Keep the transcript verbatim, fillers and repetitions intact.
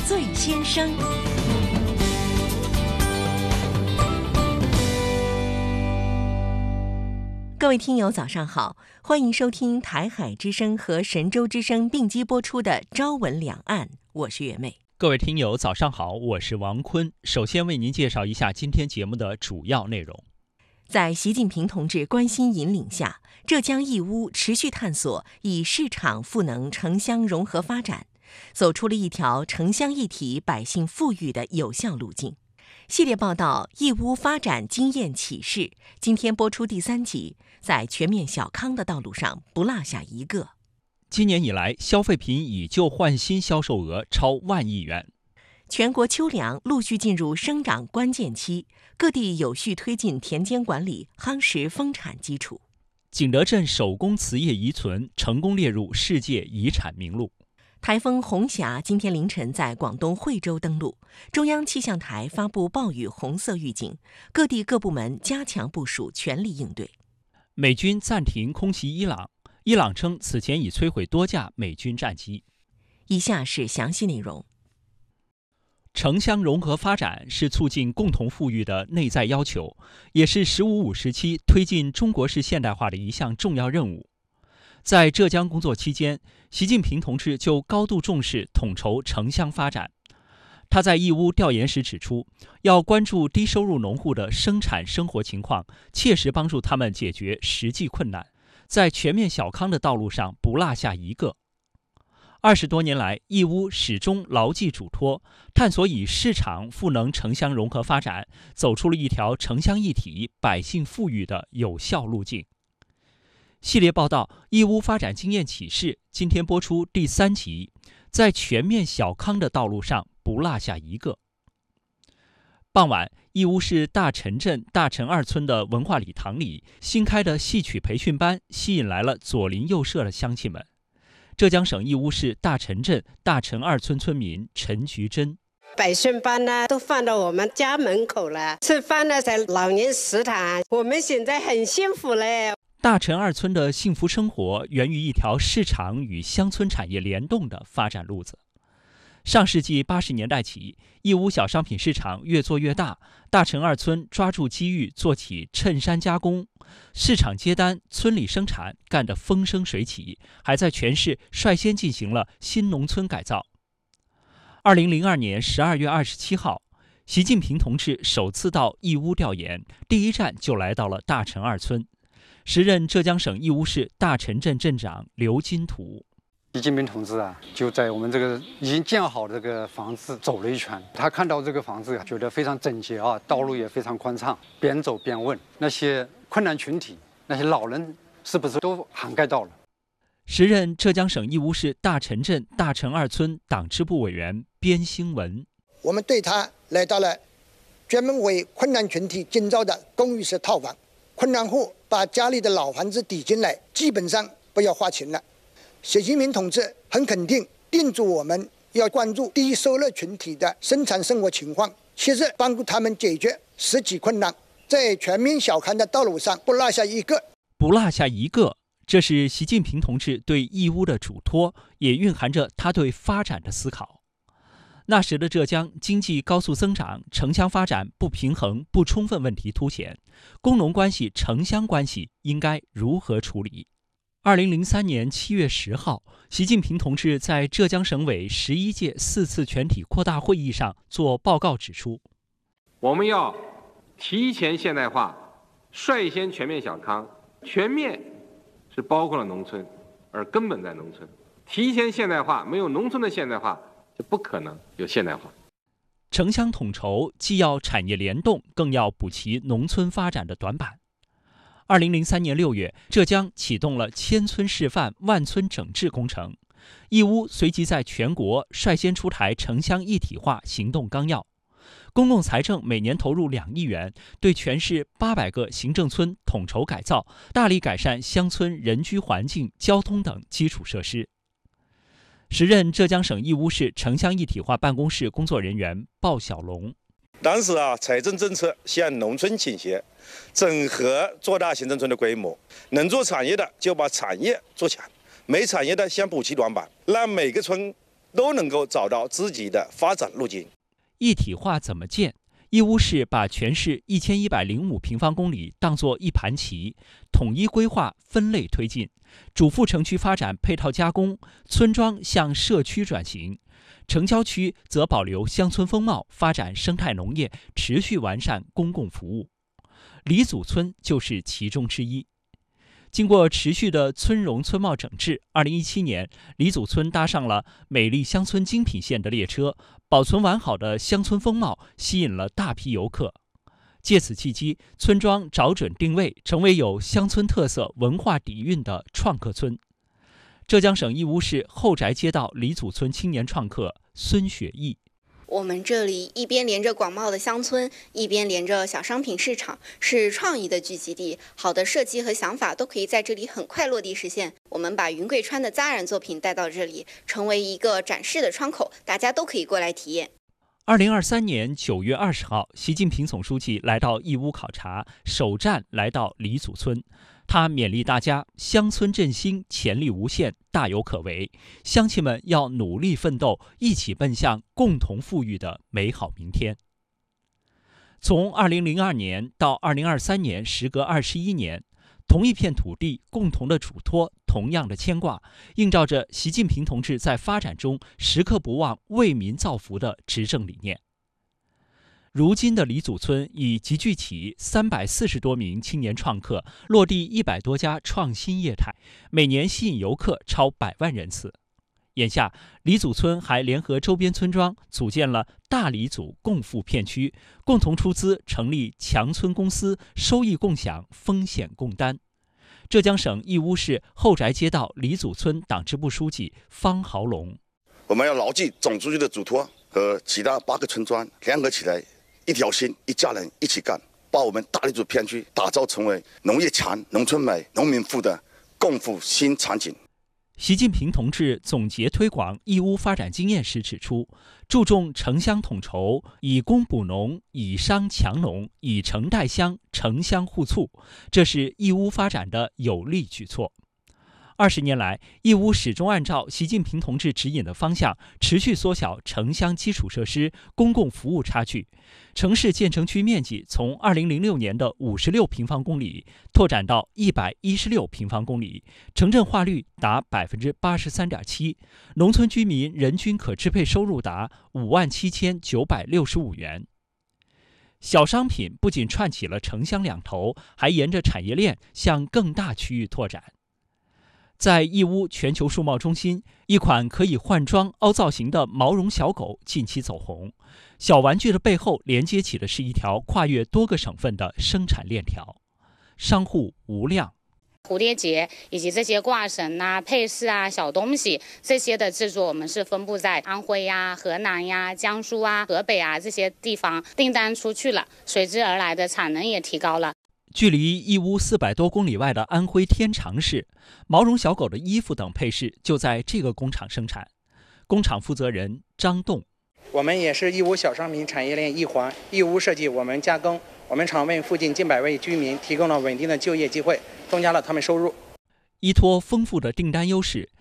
最先生。各位听友早上好，欢迎收听台海之声和神州之声并机播出的《朝闻两岸》，我是月妹。 各位听友早上好，我是王坤。首先为您介绍一下今天节目的主要内容。 在习近平同志关心引领下，浙江义乌持续探索以市场赋能城乡融合发展，走出了一条城乡一体、百姓富裕的有效路径。系列报道《义乌发展经验启示》今天播出第三集，在全面小康的道路上不落下一个。 今年以来，消费品以旧换新销售额超万亿元。 全国秋粮陆续进入生长关键期，各地有序推进田间管理，夯实丰产基础。 景德镇手工瓷业遗存成功列入世界遗产名录。 台风红霞今天凌晨在广东惠州登陆，中央气象台发布暴雨红色预警，各地各部门加强部署，全力应对。 美军暂停空袭伊朗，伊朗称此前已摧毁多架美军战机。 以下是详细内容。 城乡融合发展是促进共同富裕的内在要求，也是“十五五”时期推进中国式现代化的一项重要任务。在浙江工作期间，习近平同志就高度重视统筹城乡发展。他在义乌调研时指出，要关注低收入农户的生产生活情况，切实帮助他们解决实际困难，在全面小康的道路上不落下一个。二十多年来，义乌始终牢记嘱托，探索以市场赋能城乡融合发展，走出了一条城乡一体、百姓富裕的有效路径。系列报道《义乌发展经验启示》今天播出第三集，在全面小康的道路上不落下一个。傍晚，义乌市大陈镇大陈二村的文化礼堂里，新开的戏曲培训班吸引来了左邻右舍的乡亲们。浙江省义乌市大陈镇大陈二村村民陈菊珍： 培训班呢都放到我们家门口了，吃饭呢在老年食堂，我们现在很幸福嘞。 大陈二村的幸福生活源于一条市场与乡村产业联动的发展路子。上世纪八十年代起，义乌小商品市场越做越大，大陈二村抓住机遇做起衬衫加工，市场接单，村里生产，干得风生水起，还在全市率先进行了新农村改造。二零零二年十二月二十七号，习近平同志首次到义乌调研，第一站就来到了大陈二村。时任浙江省义乌市大陈镇镇长刘金图： 习近平同志啊，就在我们这个已经建好的这个房子走了一圈，他看到这个房子啊，觉得非常整洁啊，道路也非常宽敞，边走边问那些困难群体，那些老人是不是都涵盖到了。 时任浙江省义乌市大陈镇大陈二村党支部委员边兴文： 我们对他来到了专门为困难群体建造的公寓式套房，困难户把家里的老房子抵进来，基本上不要花钱了。习近平同志很肯定叮嘱我们要关注低收入群体的生产生活情况，切实帮助他们解决实际困难，在全面小康的道路上不落下一个。 不落下一个，这是习近平同志对义乌的嘱托，也蕴含着他对发展的思考。那时的浙江经济高速增长，城乡发展不平衡不充分问题凸显，工农关系城乡关系应该如何处理？二零零三年七月十号，习近平同志在浙江省委十一届四次全体扩大会议上做报告指出， 我们要提前现代化，率先全面小康。全面是包括了农村，而根本在农村。提前现代化，没有农村的现代化，就不可能有现代化。 城乡统筹既要产业联动，更要补齐农村发展的短板。二零零三年六月，浙江启动了千村示范、万村整治工程，义乌随即在全国率先出台城乡一体化行动纲要。公共财政每年投入两亿元，对全市八百个行政村统筹改造，大力改善乡村人居环境、交通等基础设施。时任浙江省义乌市城乡一体化办公室工作人员鲍小龙： 当时啊，财政政策向农村倾斜，整合做大行政村的规模，能做产业的就把产业做强，没产业的先补齐短板，让每个村都能够找到自己的发展路径。 一体化怎么建？义乌市把全市一千一百零五平方公里当作一盘棋，统一规划、分类推进，主副城区发展配套加工，村庄向社区转型，城郊区则保留乡村风貌，发展生态农业，持续完善公共服务。李祖村就是其中之一。经过持续的村容村貌整治，二零一七年，李祖村搭上了美丽乡村精品线的列车，保存完好的乡村风貌吸引了大批游客。借此契机，村庄找准定位，成为有乡村特色、文化底蕴的创客村。浙江省义乌市后宅街道李祖村青年创客孙雪毅。 我们这里一边连着广袤的乡村，一边连着小商品市场，是创意的聚集地。好的设计和想法都可以在这里很快落地实现。我们把云贵川的扎染作品带到这里，成为一个展示的窗口，大家都可以过来体验。 二零二三年九月二十号，习近平总书记来到义乌考察，首站来到李祖村。他勉励大家，乡村振兴潜力无限，大有可为，乡亲们要努力奋斗，一起奔向共同富裕的美好明天。从二零零二年到二零二三年，时隔二十一年，同一片土地，共同的嘱托，同样的牵挂，映照着习近平同志在发展中时刻不忘为民造福的执政理念。如今的李祖村已集聚起三百四十多名青年创客，落地一百多家创新业态，每年吸引游客超百万人次。眼下，李祖村还联合周边村庄，组建了大李祖共富片区，共同出资成立强村公司，收益共享，风险共担。浙江省义乌市后宅街道李祖村党支部书记方豪龙： 我们要牢记总书记的嘱托，和其他八个村庄联合起来，一条心，一家人，一起干，把我们大李祖片区打造成为农业强、农村美、农民富的共富新场景。 习近平同志总结推广义乌发展经验时指出，注重城乡统筹，以工补农，以商强农，以城带乡，城乡互促，这是义乌发展的有力举措。二十年来，义乌始终按照习近平同志指引的方向，持续缩小城乡基础设施、公共服务差距。城市建成区面积从二零零六年的五十六平方公里拓展到一百一十六平方公里，城镇化率达百分之八十三点七，农村居民人均可支配收入达五万七千九百六十五元。小商品不仅串起了城乡两头，还沿着产业链向更大区域拓展。在义乌全球数贸中心，一款可以换装、凹造型的毛绒小狗近期走红。小玩具的背后连接起的是一条跨越多个省份的生产链条。商户吴亮： 蝴蝶结以及这些挂绳啊、配饰啊、小东西这些的制作，我们是分布在安徽呀、河南呀、江苏啊、河北啊这些地方，订单出去了，随之而来的产能也提高了。 距离义乌四百多公里外的安徽天长市，毛绒小狗的衣服等配饰就在这个工厂生产。工厂负责人张栋： 我们也是义乌小商品产业链一环，义乌设计，我们加工，我们厂为附近近百位居民提供了稳定的就业机会，增加了他们收入。 依托丰富的订单优势，